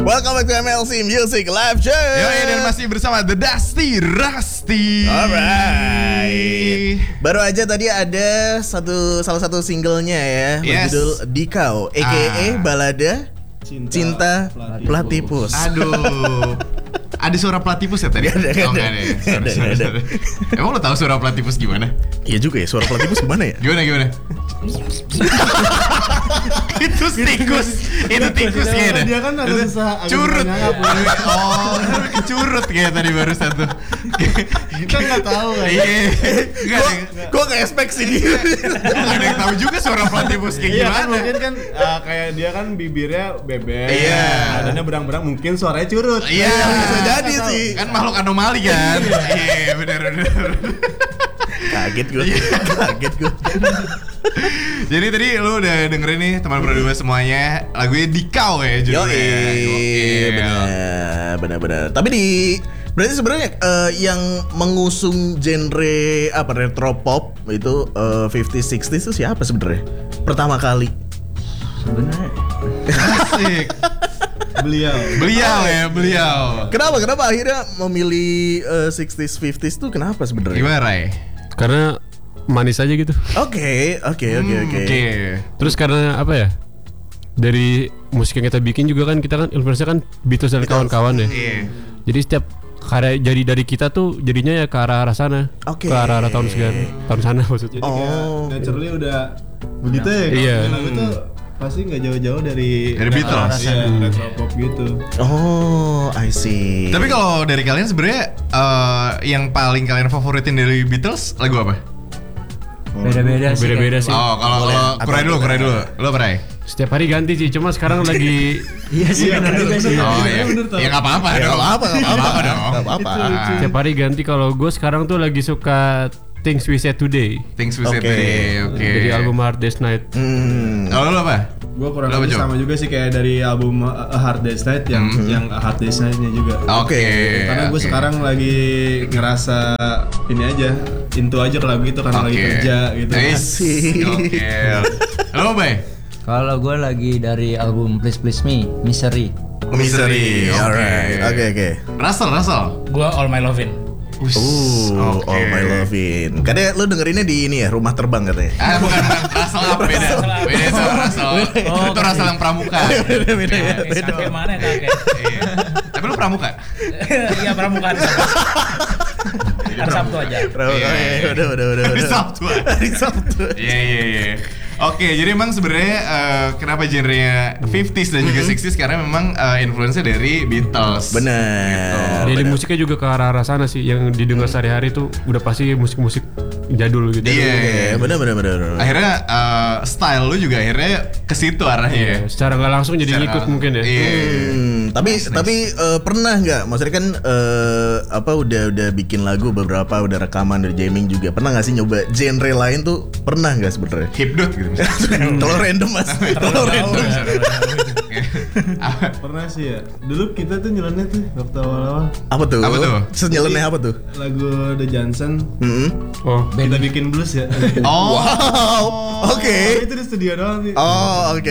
Welcome back to MLC Music Live Show. Dan masih bersama The Dusty Rusty. Alright. Baru aja tadi ada salah satu singlenya ya, berjudul Dikau, aka balada Cinta Platypus. Aduh. Ada suara platypus ya tadi? Enggak ada. Emang lo tahu suara platypus gimana? Iya juga ya, suara platypus gimana ya? Gimana? Itu tikus kayaknya. Dia kan ada susah curut. Curut kayak tadi barusan tuh. Kita nggak tahu kan. Iya. Gue nggak expect sih dia. Nggak ada yang tahu juga suara platypus kayak Iya kan gimana. mungkin kan kayak dia kan bibirnya bebek. Iya. Badannya berang-berang, mungkin suaranya curut. Iya. Bisa jadi sih. Kan makhluk anomali kan. Iya benar. Kaget gue. Jadi tadi lu udah dengerin nih teman berdua semuanya lagunya Dikau ya judulnya. Benar. Tapi berarti sebenarnya yang mengusung genre retro pop itu 50s 60s itu siapa sebenarnya? Pertama kali. Sebenarnya Asik. Beliau. Kenapa akhirnya memilih 60s 50s tuh kenapa sebenarnya? Gimana Ray? Karena manis aja gitu. Oke. Terus karena apa ya? Dari musik yang kita bikin juga kan kita kan influence-nya kan Beatles dan kawan-kawan ya. Iya. Jadi setiap karya jadi dari kita tuh jadinya ya ke arah sana. Oke. Ke arah tahun sana maksudnya. Jadi kayak naturally udah begitu ya. Iya. Lagu tuh pasti nggak jauh-jauh dari Beatles. Iya, retro pop gitu. Oh, I see. Tapi kalau dari kalian sebenarnya yang paling kalian favoritin dari Beatles lagu apa? Beda-beda sih. Oh, kalau Kurai dulu. Lo apa Ray? Setiap hari ganti sih. Cuma sekarang lagi iya sih benar juga sih. Oh iya. Ya enggak apa-apa dong. Nggak apa-apa. setiap hari ganti. Kalau gue sekarang tuh lagi suka Things We Said Today. Things We Said Today. Oke. Dari album Hard Day's Night. Kalau lo apa? Gue kurang Lo apa, lebih Jo? sama juga sih kayak dari album A Hard Day's Night yang A Hard Day's Night-nya juga. Oke. Karena gue sekarang lagi ngerasa ini aja, into aja ke lagu itu karena lagi kerja gitu. Oke. Lo Bay? Kalau gue lagi dari album Please Please Me, Misery. Misery. Alright. Oke. Russell. Gua All My Lovin'. All My Lovin'. Kadang lu dengerinnya di ini ya, Rumah Terbang katanya. Bukan Russell apa beda itu Russell. Itu Russell yang pramuka. Beda ya. Kakek mana ya kakek? Iya. Tapi lu pramuka? Iya pramuka hari Sabtu aja. Udah. Hari Sabtu. Iya. Oke, jadi emang sebenarnya kenapa genrenya 50s dan juga 60s karena memang influence dari Beatles. Benar. Jadi musiknya juga ke arah sana sih. Yang didengar sehari-hari tuh udah pasti musik-musik jadul gitu. Iya, benar. Akhirnya style lu juga akhirnya ke situ arahnya. Secara nggak langsung jadi ngikut mungkin ya. Iya. Tapi pernah nggak? Maksudnya kan udah bikin lagu beberapa, udah rekaman, udah jamming juga. Pernah nggak sih nyoba genre lain tuh? Pernah nggak sebenarnya? Hipdot gitu misalnya. Terlalu random mas. Terlalu random. Pernah sih ya. Dulu kita tuh nyeleneh tuh waktu awal-awal. Apa tuh? Terus nyeleneh apa tuh? Lagu The Johnson. Oh, Kita bikin blues ya. Oh. Wow. Oke. Itu di studio doang sih. Oh, oke.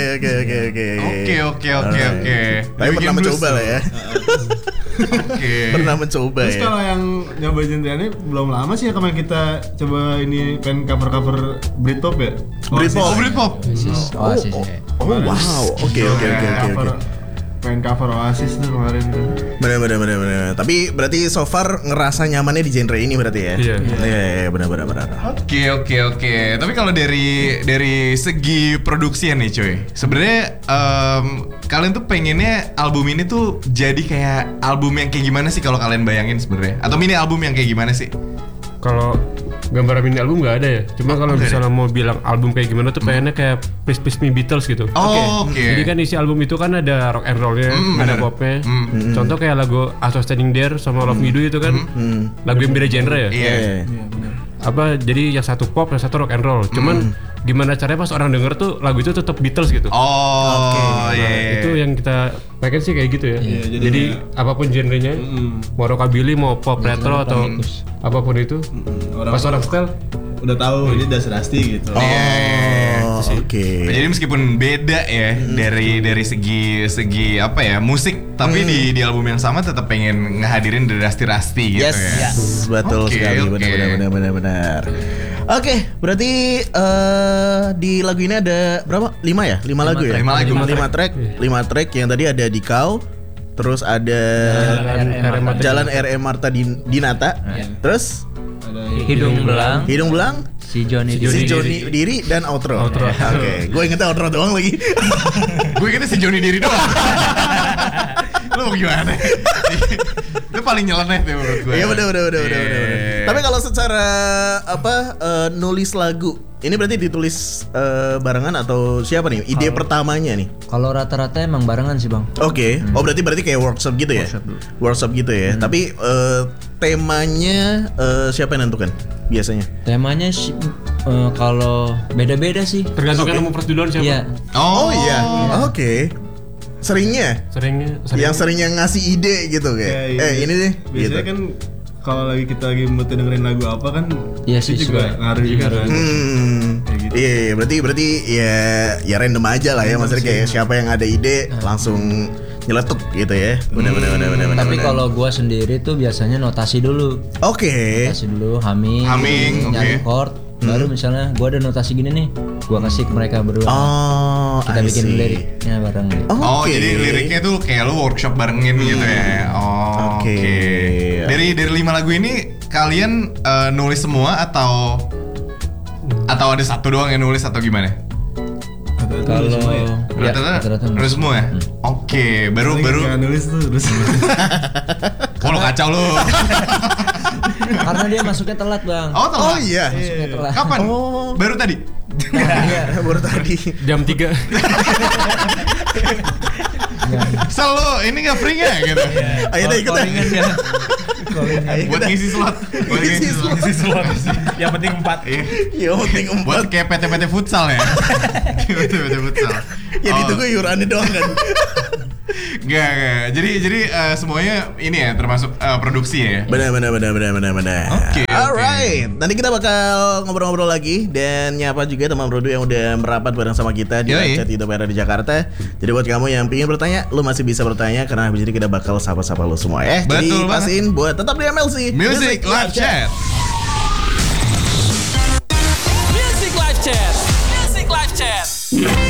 Oke. Tapi pernah mencoba lah ya. Oke. Pernah mencoba Terus ya. kalau yang nyoba genre ini belum lama sih ya kemarin kita coba ini pengen cover Britpop ya. Britpop. Oasis ya. Oh wow. Oke. Pengen cover Oasis tuh kemarin tuh. Bener. Tapi berarti so far ngerasa nyamannya di genre ini berarti ya? Iya, benar. Oke. Tapi kalau dari segi produksian nih cuy, sebenarnya kalian tuh pengennya album ini tuh jadi kayak album yang kayak gimana sih kalau kalian bayangin sebenarnya? Atau mini album yang kayak gimana sih? kalau gambaran mini album nggak ada ya. Cuma kalau misalnya mau bilang album kayak gimana tuh pengennya kayak Please Please Me Beatles gitu. Oke. Jadi kan isi album itu kan ada rock and rollnya, ada popnya. Contoh kayak lagu I Was Standing There sama Love Me Do itu kan lagu yang beda genre ya. Iya. Apa jadi yang satu pop, yang satu rock and roll. Cuman gimana caranya pas orang denger tuh lagu itu tetap Beatles gitu. Iya. Itu yang kita pengen sih kayak gitu ya. Jadi apapun genrenya, mau rockabilly, mau pop retro atau apapun itu, pas orang setel udah tahu ini Das Rusty gitu. oke. Jadi meskipun beda ya dari segi apa ya musik, tapi di album yang sama tetap pengen ngehadirin The Rusty Rusty gitu Yes, ya. betul Oke, sekali, oke. benar. Oke, berarti di lagu ini ada berapa? 5 ya? 5 lagu ya? track. 5 track yang tadi ada di Kau, terus ada Jalan RM Marta Dinata, terus Hidung Belang, Hidung Belang, si Johnny si Joni Diri dan outro. Oke, gue ingetnya outro doang lagi. Gue kira si Johnny Diri doang. Lu mau gimana? Itu paling nyeleneh tuh menurut gue. Iya benar. Tapi kalau secara nulis lagu, ini berarti ditulis barengan atau siapa nih? Ide pertamanya nih. Kalau rata-rata emang barengan sih bang. Oke. Oh berarti kayak workshop gitu ya? Workshop gitu ya. Tapi temanya siapa yang nentukan biasanya? Temanya sih kalau beda-beda sih. Tergantung kan nomor persetujuan siapa. Iya. Oh iya. Oke. Seringnya yang seringnya ngasih ide gitu kayak. Iya. Ini deh. Biasanya Gitu. kan kalau lagi kita mood dengerin lagu apa kan, Iya itu sih, juga ngaruh juga kan. Kayak gitu. Iya, berarti ya random aja lah ya, maksudnya kayak siapa yang ada ide langsung nyeletuk gitu ya. Benar. Tapi kalau gua sendiri tuh biasanya notasi dulu. Oke. Notasi dulu, humming, nyari oke. chord. Baru misalnya gua ada notasi gini nih, gua kasih ke mereka berdua. Oh, Kita I bikin see. liriknya bareng gitu. Oh, Oke. jadi liriknya tuh kayak lu workshop barengin gitu ya. Oh, Oke. oke. Dari 5 lagu ini kalian nulis semua atau ada satu doang yang nulis atau gimana? Kalau ya, Rata-rata nulis semua ya? Oke, baru Nggak nulis tuh terus. Oh, lo kacau lo. karena dia masuknya telat bang. Oh, telat. Oh iya. Masuknya telat. Kapan? Oh. Baru tadi. Baru tadi. Jam 3. Selalu ini nggak free nggak gitu? Ayo deh ikut deh. Buat ngisi slot. Buat ngisi slot. Yang penting 4. Iya. Ya penting Buat 4. kayak PT futsal ya. PT futsal. Ya ditunggu iurannya doang kan. Enggak. Jadi semuanya ini ya termasuk produksi ya. Benar. Oke. Alright. Nanti kita bakal ngobrol-ngobrol lagi dan nyapa juga teman Brodo yang udah merapat bareng sama kita di Yoi. chat Itu Pera di Jakarta. Jadi buat kamu yang pingin bertanya, lu masih bisa bertanya karena habis ini kita bakal sapa-sapa lu semua ya. Jadi Betul banget. pastiin buat tetap di MLC Music Live Chat. Music Live Chat.